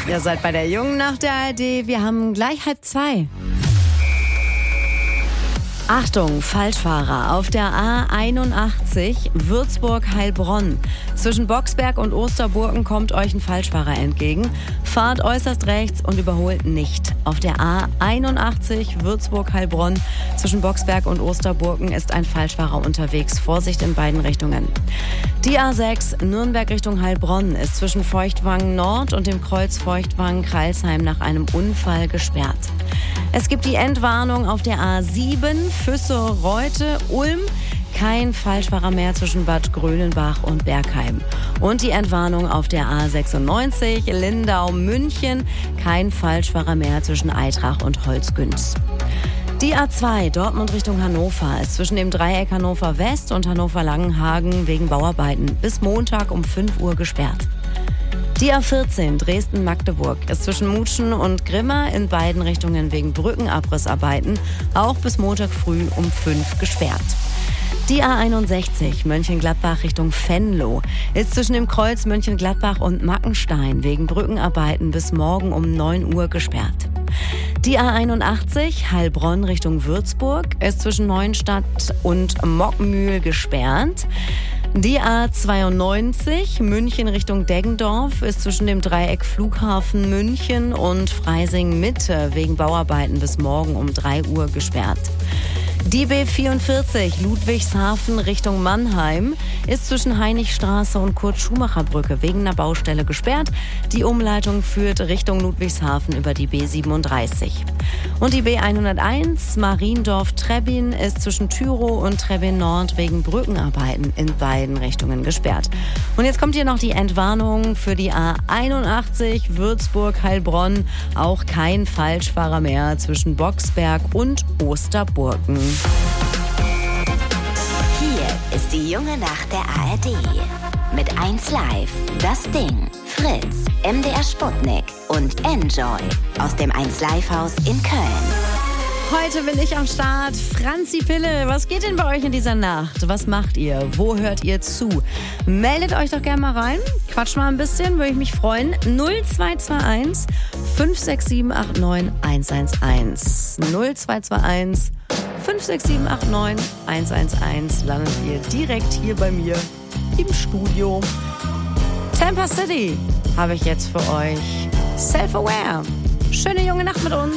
Ihr seid bei der Jungen Nacht der ARD. Wir haben gleich 1:30. Achtung, Falschfahrer auf der A81 Würzburg-Heilbronn. Zwischen Boxberg und Osterburken kommt euch ein Falschfahrer entgegen. Fahrt äußerst rechts und überholt nicht. Auf der A81 Würzburg-Heilbronn zwischen Boxberg und Osterburken ist ein Falschfahrer unterwegs. Vorsicht in beiden Richtungen. Die A6 Nürnberg Richtung Heilbronn ist zwischen Feuchtwangen Nord und dem Kreuz Feuchtwangen-Kreilsheim nach einem Unfall gesperrt. Es gibt die Entwarnung auf der A7 Füsse-Reute-Ulm. Kein Falschfahrer mehr zwischen Bad Grönenbach und Bergheim. Und die Entwarnung auf der A96 Lindau-München. Kein Falschfahrer mehr zwischen Eitrach und Holzgünz. Die A2 Dortmund Richtung Hannover ist zwischen dem Dreieck Hannover West und Hannover Langenhagen wegen Bauarbeiten bis Montag um 5 Uhr gesperrt. Die A14 Dresden-Magdeburg ist zwischen Mutschen und Grimma in beiden Richtungen wegen Brückenabrissarbeiten auch bis Montag früh um 5 gesperrt. Die A61 Mönchengladbach Richtung Venlo ist zwischen dem Kreuz Mönchengladbach und Mackenstein wegen Brückenarbeiten bis morgen um 9 Uhr gesperrt. Die A81 Heilbronn Richtung Würzburg ist zwischen Neuenstadt und Mockmühl gesperrt. Die A92 München Richtung Deggendorf ist zwischen dem Dreieck Flughafen München und Freising Mitte wegen Bauarbeiten bis morgen um 3 Uhr gesperrt. Die B44 Ludwigshafen Richtung Mannheim ist zwischen Heinrichstraße und Kurt-Schumacher-Brücke wegen einer Baustelle gesperrt. Die Umleitung führt Richtung Ludwigshafen über die B37. Und die B101 Mariendorf-Trebbin ist zwischen Tyrow und Trebbin Nord wegen Brückenarbeiten in beiden Richtungen gesperrt. Und jetzt kommt hier noch die Entwarnung für die A81 Würzburg-Heilbronn. Auch kein Falschfahrer mehr zwischen Boxberg und Osterburken. Hier ist die Junge Nacht der ARD. Mit 1Live, Das Ding, Fritz, MDR Sputnik und Enjoy aus dem 1Live-Haus in Köln. Heute bin ich am Start. Franzi Pille, was geht denn bei euch in dieser Nacht? Was macht ihr? Wo hört ihr zu? Meldet euch doch gerne mal rein. Quatsch mal ein bisschen, würde ich mich freuen. 0221 56789 111. 0221 56789 111 landet ihr direkt hier bei mir im Studio. Tampa City habe ich jetzt für euch. Self-Aware. Schöne junge Nacht mit uns.